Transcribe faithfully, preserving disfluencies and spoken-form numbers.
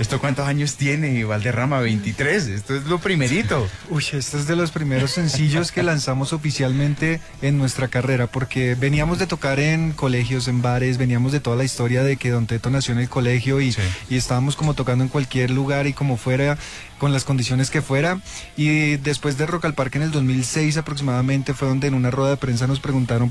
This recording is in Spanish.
¿Esto cuántos años tiene, Valderrama? veintitrés, esto es lo primerito. Uy, este es de los primeros sencillos que lanzamos oficialmente en nuestra carrera, porque veníamos de tocar en colegios, en bares, veníamos de toda la historia de que Don Teto nació en el colegio y, Sí. y estábamos como tocando en cualquier lugar y como fuera, con las condiciones que fuera. Y después de Rock al Parque en el dos mil seis aproximadamente fue donde en una rueda de prensa nos preguntaron